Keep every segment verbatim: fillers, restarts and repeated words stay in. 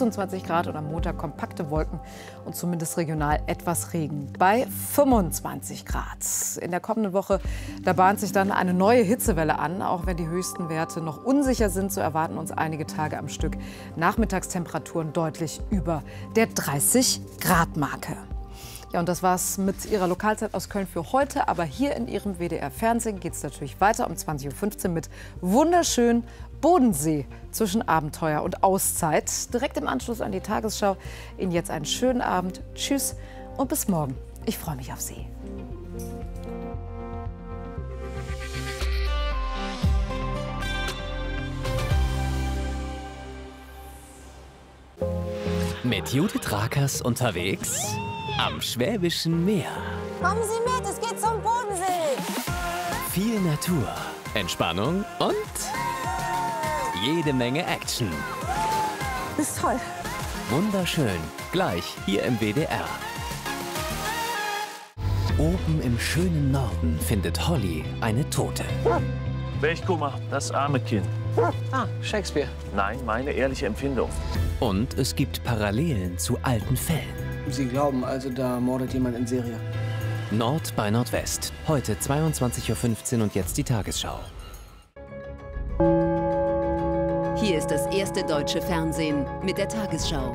sechsundzwanzig Grad und am Montag kompakte Wolken und zumindest regional etwas Regen bei fünfundzwanzig Grad. In der kommenden Woche, da bahnt sich dann eine neue Hitzewelle an. Auch wenn die höchsten Werte noch unsicher sind, so erwarten uns einige Tage am Stück Nachmittagstemperaturen deutlich über der dreißig Grad Marke. Ja, und das war's mit Ihrer Lokalzeit aus Köln für heute. Aber hier in Ihrem W D R-Fernsehen geht es natürlich weiter um zwanzig Uhr fünfzehn mit wunderschön Bodensee zwischen Abenteuer und Auszeit. Direkt im Anschluss an die Tagesschau. Ihnen jetzt einen schönen Abend. Tschüss und bis morgen. Ich freue mich auf Sie. Mit Judith Rakers unterwegs am Schwäbischen Meer. Kommen Sie mit, es geht zum Bodensee. Viel Natur, Entspannung und jede Menge Action. Das ist toll. Wunderschön, gleich hier im W D R. Oben im schönen Norden findet Holly eine Tote. Welch Kummer, das arme Kind. Ah, Shakespeare. Nein, meine ehrliche Empfindung. Und es gibt Parallelen zu alten Fällen. Sie glauben also, da mordet jemand in Serie? Nord bei Nordwest. Heute zweiundzwanzig Uhr fünfzehn und jetzt die Tagesschau. Hier ist das erste deutsche Fernsehen mit der Tagesschau.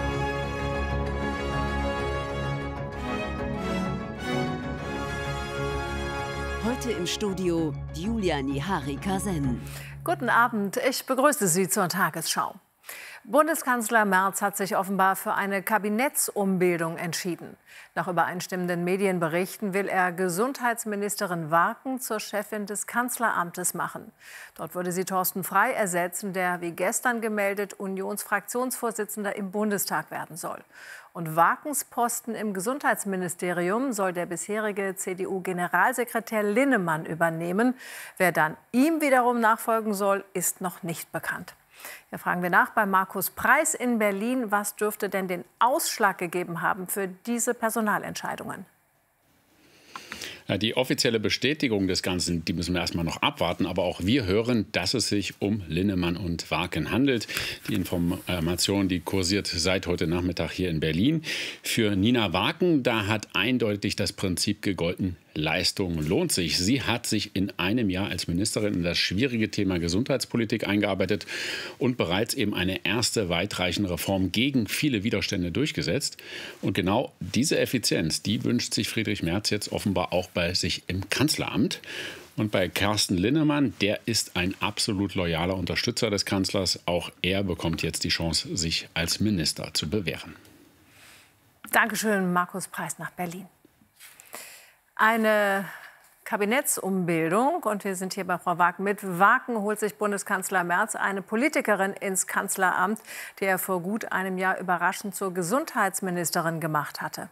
Heute im Studio Julia Nihari-Kasen. Guten Abend, ich begrüße Sie zur Tagesschau. Bundeskanzler Merz hat sich offenbar für eine Kabinettsumbildung entschieden. Nach übereinstimmenden Medienberichten will er Gesundheitsministerin Warken zur Chefin des Kanzleramtes machen. Dort würde sie Thorsten Frey ersetzen, der, wie gestern gemeldet, Unionsfraktionsvorsitzender im Bundestag werden soll. Und Warkens Posten im Gesundheitsministerium soll der bisherige C D U-Generalsekretär Linnemann übernehmen. Wer dann ihm wiederum nachfolgen soll, ist noch nicht bekannt. Hier fragen wir nach bei Markus Preis in Berlin. Was dürfte denn den Ausschlag gegeben haben für diese Personalentscheidungen? Die offizielle Bestätigung des Ganzen, die müssen wir erstmal noch abwarten. Aber auch wir hören, dass es sich um Linnemann und Warken handelt. Die Information, die kursiert seit heute Nachmittag hier in Berlin. Für Nina Warken, da hat eindeutig das Prinzip gegolten, Leistung lohnt sich. Sie hat sich in einem Jahr als Ministerin in das schwierige Thema Gesundheitspolitik eingearbeitet und bereits eben eine erste weitreichende Reform gegen viele Widerstände durchgesetzt. Und genau diese Effizienz, die wünscht sich Friedrich Merz jetzt offenbar auch bei sich im Kanzleramt. Und bei Carsten Linnemann, der ist ein absolut loyaler Unterstützer des Kanzlers. Auch er bekommt jetzt die Chance, sich als Minister zu bewähren. Dankeschön, Markus Preis nach Berlin. Eine Kabinettsumbildung, und wir sind hier bei Frau Warken. Mit Warken holt sich Bundeskanzler Merz eine Politikerin ins Kanzleramt, die er vor gut einem Jahr überraschend zur Gesundheitsministerin gemacht hatte.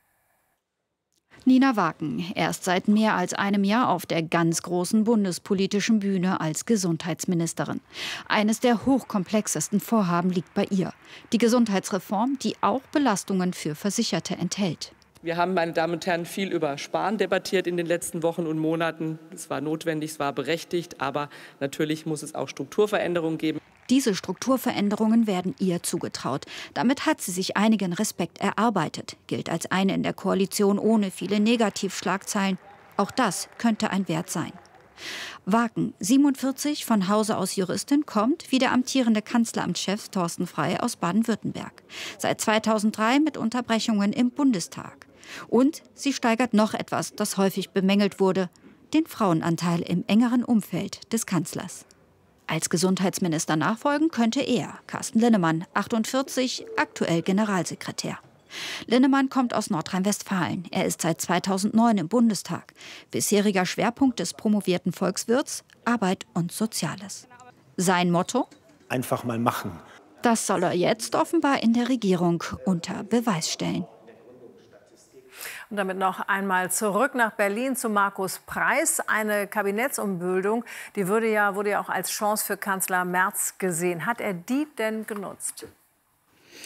Nina Warken, erst seit mehr als einem Jahr auf der ganz großen bundespolitischen Bühne als Gesundheitsministerin. Eines der hochkomplexesten Vorhaben liegt bei ihr. Die Gesundheitsreform, die auch Belastungen für Versicherte enthält. Wir haben, meine Damen und Herren, viel über Sparen debattiert in den letzten Wochen und Monaten. Es war notwendig, es war berechtigt, aber natürlich muss es auch Strukturveränderungen geben. Diese Strukturveränderungen werden ihr zugetraut. Damit hat sie sich einigen Respekt erarbeitet, gilt als eine in der Koalition ohne viele Negativschlagzeilen. Auch das könnte ein Wert sein. Warken, siebenundvierzig, von Hause aus Juristin, kommt, wie der amtierende Kanzleramtschef Thorsten Frey, aus Baden-Württemberg. Seit zweitausenddrei mit Unterbrechungen im Bundestag. Und sie steigert noch etwas, das häufig bemängelt wurde: den Frauenanteil im engeren Umfeld des Kanzlers. Als Gesundheitsminister nachfolgen könnte er, Carsten Linnemann, achtundvierzig, aktuell Generalsekretär. Linnemann kommt aus Nordrhein-Westfalen. Er ist seit zweitausendneun im Bundestag. Bisheriger Schwerpunkt des promovierten Volkswirts: Arbeit und Soziales. Sein Motto? Einfach mal machen. Das soll er jetzt offenbar in der Regierung unter Beweis stellen. Und damit noch einmal zurück nach Berlin zu Markus Preis. Eine Kabinettsumbildung, die würde ja, wurde ja auch als Chance für Kanzler Merz gesehen. Hat er die denn genutzt?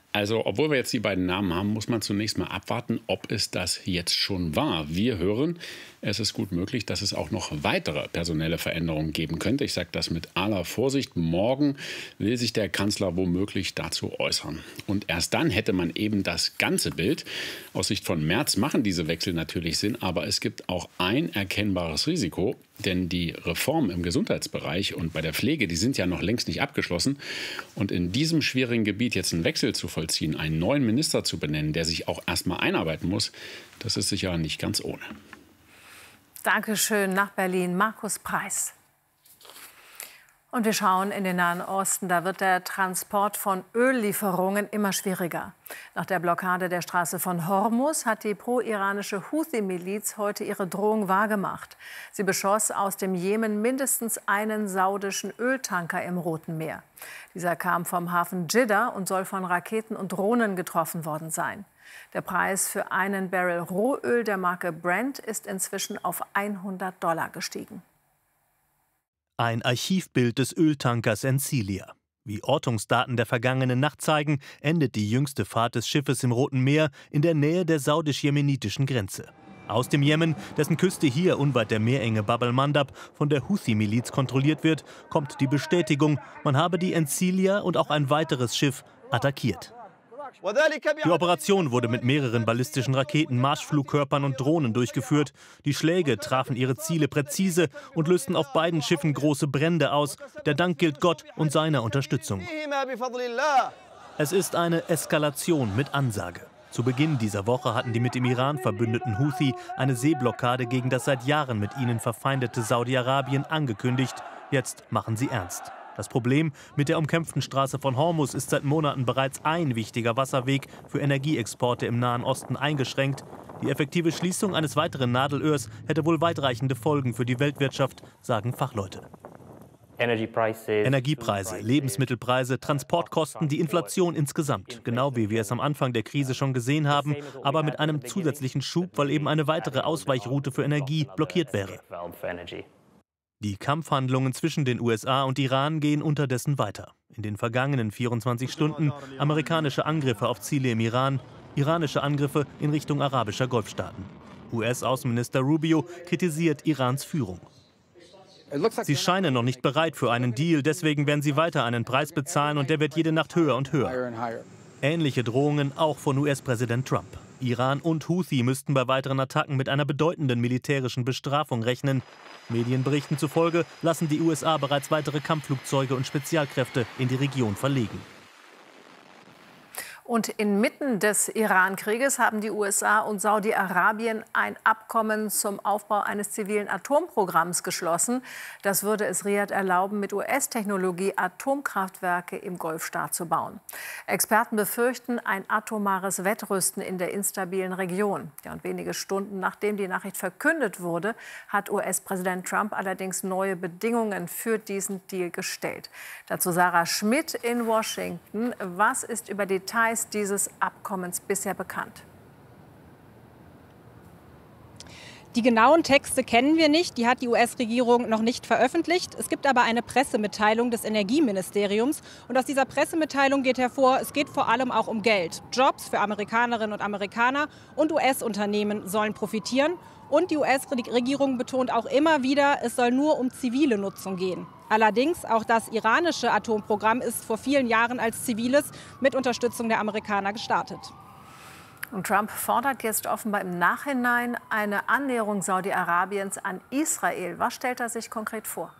Also, obwohl wir jetzt die beiden Namen haben, muss man zunächst mal abwarten, ob es das jetzt schon war. Wir hören, es ist gut möglich, dass es auch noch weitere personelle Veränderungen geben könnte. Ich sage das mit aller Vorsicht. Morgen will sich der Kanzler womöglich dazu äußern. Und erst dann hätte man eben das ganze Bild. Aus Sicht von Merz machen diese Wechsel natürlich Sinn, aber es gibt auch ein erkennbares Risiko. Denn die Reformen im Gesundheitsbereich und bei der Pflege, die sind ja noch längst nicht abgeschlossen. Und in diesem schwierigen Gebiet jetzt einen Wechsel zu vollziehen, einen neuen Minister zu benennen, der sich auch erst mal einarbeiten muss, das ist sicher nicht ganz ohne. Dankeschön nach Berlin, Markus Preis. Und wir schauen in den Nahen Osten. Da wird der Transport von Öllieferungen immer schwieriger. Nach der Blockade der Straße von Hormuz hat die pro-iranische Houthi-Miliz heute ihre Drohung wahrgemacht. Sie beschoss aus dem Jemen mindestens einen saudischen Öltanker im Roten Meer. Dieser kam vom Hafen Dschidda und soll von Raketen und Drohnen getroffen worden sein. Der Preis für einen Barrel Rohöl der Marke Brent ist inzwischen auf hundert Dollar gestiegen. Ein Archivbild des Öltankers Encilia. Wie Ortungsdaten der vergangenen Nacht zeigen, endet die jüngste Fahrt des Schiffes im Roten Meer in der Nähe der saudisch-jemenitischen Grenze. Aus dem Jemen, dessen Küste hier unweit der Meerenge Bab el-Mandab von der Houthi-Miliz kontrolliert wird, kommt die Bestätigung, man habe die Encilia und auch ein weiteres Schiff attackiert. Die Operation wurde mit mehreren ballistischen Raketen, Marschflugkörpern und Drohnen durchgeführt. Die Schläge trafen ihre Ziele präzise und lösten auf beiden Schiffen große Brände aus. Der Dank gilt Gott und seiner Unterstützung. Es ist eine Eskalation mit Ansage. Zu Beginn dieser Woche hatten die mit dem Iran verbündeten Houthi eine Seeblockade gegen das seit Jahren mit ihnen verfeindete Saudi-Arabien angekündigt. Jetzt machen sie ernst. Das Problem mit der umkämpften Straße von Hormuz ist seit Monaten bereits ein wichtiger Wasserweg für Energieexporte im Nahen Osten eingeschränkt. Die effektive Schließung eines weiteren Nadelöhrs hätte wohl weitreichende Folgen für die Weltwirtschaft, sagen Fachleute. Energiepreise, Lebensmittelpreise, Transportkosten, die Inflation insgesamt. Genau wie wir es am Anfang der Krise schon gesehen haben, aber mit einem zusätzlichen Schub, weil eben eine weitere Ausweichroute für Energie blockiert wäre. Die Kampfhandlungen zwischen den U S A und Iran gehen unterdessen weiter. In den vergangenen vierundzwanzig Stunden amerikanische Angriffe auf Ziele im Iran, iranische Angriffe in Richtung arabischer Golfstaaten. U S-Außenminister Rubio kritisiert Irans Führung. Sie scheinen noch nicht bereit für einen Deal, deswegen werden sie weiter einen Preis bezahlen und der wird jede Nacht höher und höher. Ähnliche Drohungen auch von U S-Präsident Trump. Iran und Houthi müssten bei weiteren Attacken mit einer bedeutenden militärischen Bestrafung rechnen. Medienberichten zufolge lassen die U S A bereits weitere Kampfflugzeuge und Spezialkräfte in die Region verlegen. Und inmitten des Iran-Krieges haben die U S A und Saudi-Arabien ein Abkommen zum Aufbau eines zivilen Atomprogramms geschlossen. Das würde es Riad erlauben, mit U S-Technologie Atomkraftwerke im Golfstaat zu bauen. Experten befürchten ein atomares Wettrüsten in der instabilen Region. Ja, und wenige Stunden nachdem die Nachricht verkündet wurde, hat U S-Präsident Trump allerdings neue Bedingungen für diesen Deal gestellt. Dazu Sarah Schmidt in Washington. Was ist über Details dieses Abkommens bisher bekannt? Die genauen Texte kennen wir nicht, die hat die U S-Regierung noch nicht veröffentlicht. Es gibt aber eine Pressemitteilung des Energieministeriums und aus dieser Pressemitteilung geht hervor, es geht vor allem auch um Geld. Jobs für Amerikanerinnen und Amerikaner und U S-Unternehmen sollen profitieren. Und die U S-Regierung betont auch immer wieder, es soll nur um zivile Nutzung gehen. Allerdings, auch das iranische Atomprogramm ist vor vielen Jahren als ziviles mit Unterstützung der Amerikaner gestartet. Und Trump fordert jetzt offenbar im Nachhinein eine Annäherung Saudi-Arabiens an Israel. Was stellt er sich konkret vor?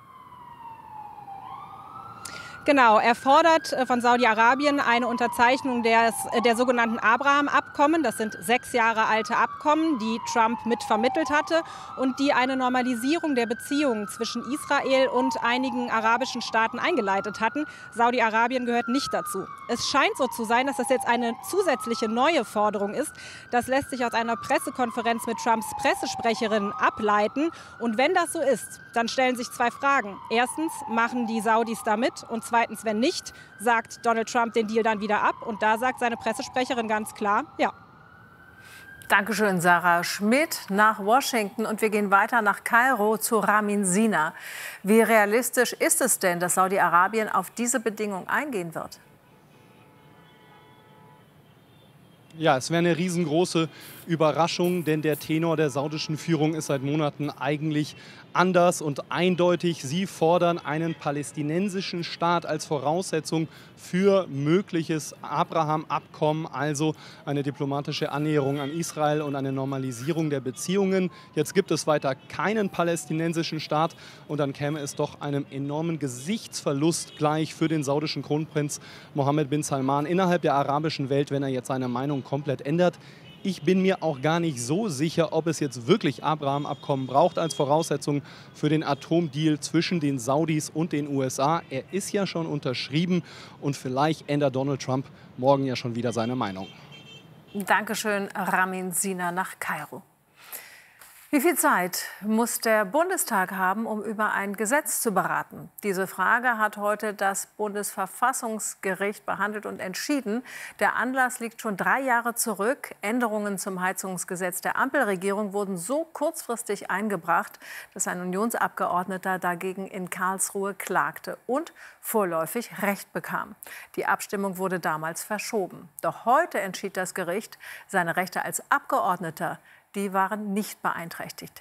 Genau, er fordert von Saudi-Arabien eine Unterzeichnung des, der sogenannten Abraham-Abkommen. Das sind sechs Jahre alte Abkommen, die Trump mitvermittelt hatte und die eine Normalisierung der Beziehungen zwischen Israel und einigen arabischen Staaten eingeleitet hatten. Saudi-Arabien gehört nicht dazu. Es scheint so zu sein, dass das jetzt eine zusätzliche neue Forderung ist. Das lässt sich aus einer Pressekonferenz mit Trumps Pressesprecherin ableiten. Und wenn das so ist, dann stellen sich zwei Fragen. Erstens, machen die Saudis da mit? Und zweitens, wenn nicht, sagt Donald Trump den Deal dann wieder ab. Und da sagt seine Pressesprecherin ganz klar, ja. Dankeschön, Sarah Schmidt nach Washington. Und wir gehen weiter nach Kairo zu Ramin Sina. Wie realistisch ist es denn, dass Saudi-Arabien auf diese Bedingung eingehen wird? Ja, es wäre eine riesengroße Überraschung, denn der Tenor der saudischen Führung ist seit Monaten eigentlich anders und eindeutig. Sie fordern einen palästinensischen Staat als Voraussetzung für mögliches Abraham-Abkommen, also eine diplomatische Annäherung an Israel und eine Normalisierung der Beziehungen. Jetzt gibt es weiter keinen palästinensischen Staat und dann käme es doch einem enormen Gesichtsverlust gleich für den saudischen Kronprinz Mohammed bin Salman innerhalb der arabischen Welt, wenn er jetzt seine Meinung komplett ändert. Ich bin mir auch gar nicht so sicher, ob es jetzt wirklich Abraham-Abkommen braucht als Voraussetzung für den Atomdeal zwischen den Saudis und den U S A. Er ist ja schon unterschrieben und vielleicht ändert Donald Trump morgen ja schon wieder seine Meinung. Dankeschön, Ramin Sina nach Kairo. Wie viel Zeit muss der Bundestag haben, um über ein Gesetz zu beraten? Diese Frage hat heute das Bundesverfassungsgericht behandelt und entschieden. Der Anlass liegt schon drei Jahre zurück. Änderungen zum Heizungsgesetz der Ampelregierung wurden so kurzfristig eingebracht, dass ein Unionsabgeordneter dagegen in Karlsruhe klagte und vorläufig Recht bekam. Die Abstimmung wurde damals verschoben. Doch heute entschied das Gericht, seine Rechte als Abgeordneter, die waren nicht beeinträchtigt.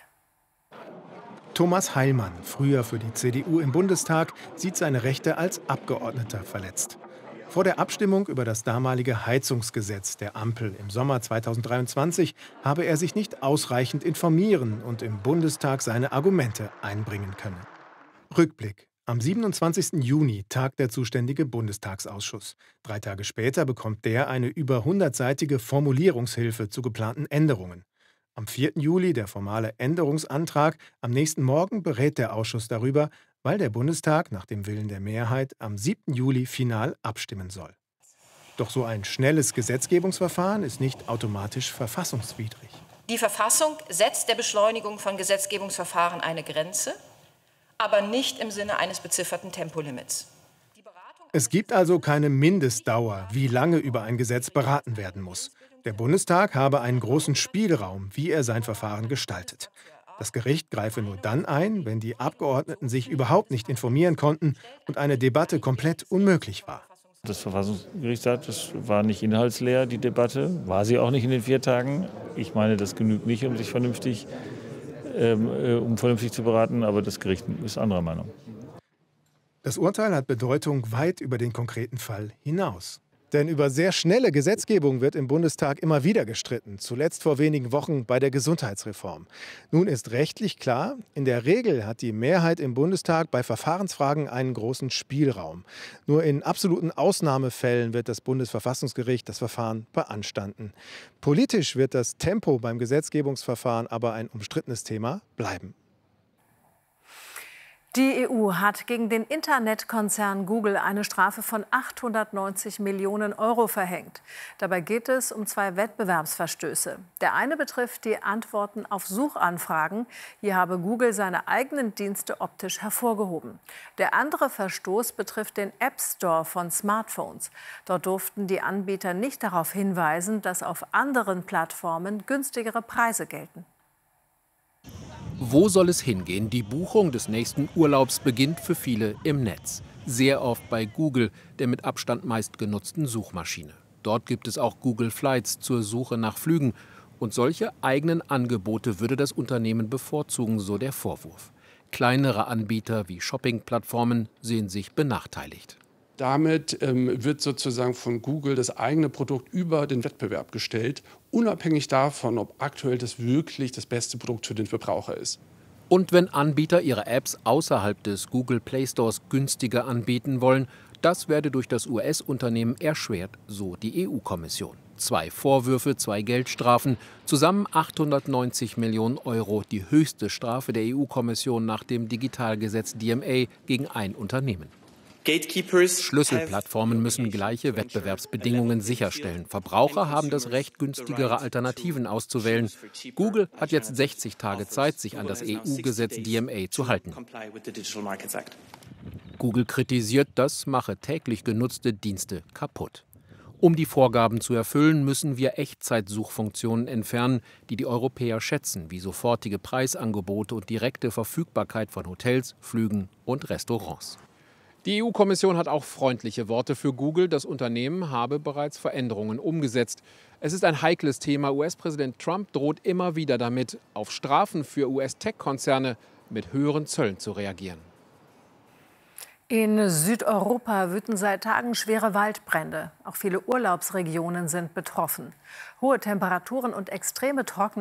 Thomas Heilmann, früher für die C D U im Bundestag, sieht seine Rechte als Abgeordneter verletzt. Vor der Abstimmung über das damalige Heizungsgesetz der Ampel im Sommer zweitausenddreiundzwanzig habe er sich nicht ausreichend informieren und im Bundestag seine Argumente einbringen können. Rückblick. Am siebenundzwanzigsten Juni tagt der zuständige Bundestagsausschuss. Drei Tage später bekommt der eine über hundertseitige Formulierungshilfe zu geplanten Änderungen. Am vierten Juli der formale Änderungsantrag, am nächsten Morgen berät der Ausschuss darüber, weil der Bundestag nach dem Willen der Mehrheit am siebten Juli final abstimmen soll. Doch so ein schnelles Gesetzgebungsverfahren ist nicht automatisch verfassungswidrig. Die Verfassung setzt der Beschleunigung von Gesetzgebungsverfahren eine Grenze, aber nicht im Sinne eines bezifferten Tempolimits. Es gibt also keine Mindestdauer, wie lange über ein Gesetz beraten werden muss. Der Bundestag habe einen großen Spielraum, wie er sein Verfahren gestaltet. Das Gericht greife nur dann ein, wenn die Abgeordneten sich überhaupt nicht informieren konnten und eine Debatte komplett unmöglich war. Das Verfassungsgericht sagt, das war nicht inhaltsleer, die Debatte. War sie auch nicht in den vier Tagen. Ich meine, das genügt nicht, um sich vernünftig, ähm, um vernünftig zu beraten, aber das Gericht ist anderer Meinung. Das Urteil hat Bedeutung weit über den konkreten Fall hinaus. Denn über sehr schnelle Gesetzgebung wird im Bundestag immer wieder gestritten, zuletzt vor wenigen Wochen bei der Gesundheitsreform. Nun ist rechtlich klar, in der Regel hat die Mehrheit im Bundestag bei Verfahrensfragen einen großen Spielraum. Nur in absoluten Ausnahmefällen wird das Bundesverfassungsgericht das Verfahren beanstanden. Politisch wird das Tempo beim Gesetzgebungsverfahren aber ein umstrittenes Thema bleiben. Die E U hat gegen den Internetkonzern Google eine Strafe von achthundertneunzig Millionen Euro verhängt. Dabei geht es um zwei Wettbewerbsverstöße. Der eine betrifft die Antworten auf Suchanfragen. Hier habe Google seine eigenen Dienste optisch hervorgehoben. Der andere Verstoß betrifft den App Store von Smartphones. Dort durften die Anbieter nicht darauf hinweisen, dass auf anderen Plattformen günstigere Preise gelten. Wo soll es hingehen? Die Buchung des nächsten Urlaubs beginnt für viele im Netz. Sehr oft bei Google, der mit Abstand meistgenutzten Suchmaschine. Dort gibt es auch Google Flights zur Suche nach Flügen. Und solche eigenen Angebote würde das Unternehmen bevorzugen, so der Vorwurf. Kleinere Anbieter wie Shopping-Plattformen sehen sich benachteiligt. Damit ähm, wird sozusagen von Google das eigene Produkt über den Wettbewerb gestellt, unabhängig davon, ob aktuell das wirklich das beste Produkt für den Verbraucher ist. Und wenn Anbieter ihre Apps außerhalb des Google Play Stores günstiger anbieten wollen, das werde durch das U S-Unternehmen erschwert, so die E U-Kommission. Zwei Vorwürfe, zwei Geldstrafen, zusammen achthundertneunzig Millionen Euro, die höchste Strafe der E U-Kommission nach dem Digitalgesetz D M A gegen ein Unternehmen. Schlüsselplattformen müssen gleiche Wettbewerbsbedingungen sicherstellen. Verbraucher haben das Recht, günstigere Alternativen auszuwählen. Google hat jetzt sechzig Tage Zeit, sich an das E U-Gesetz D M A zu halten. Google kritisiert, das mache täglich genutzte Dienste kaputt. Um die Vorgaben zu erfüllen, müssen wir Echtzeitsuchfunktionen entfernen, die die Europäer schätzen, wie sofortige Preisangebote und direkte Verfügbarkeit von Hotels, Flügen und Restaurants. Die E U-Kommission hat auch freundliche Worte für Google. Das Unternehmen habe bereits Veränderungen umgesetzt. Es ist ein heikles Thema. U S-Präsident Trump droht immer wieder damit, auf Strafen für U S-Tech-Konzerne mit höheren Zöllen zu reagieren. In Südeuropa wüten seit Tagen schwere Waldbrände. Auch viele Urlaubsregionen sind betroffen. Hohe Temperaturen und extreme Trockenheit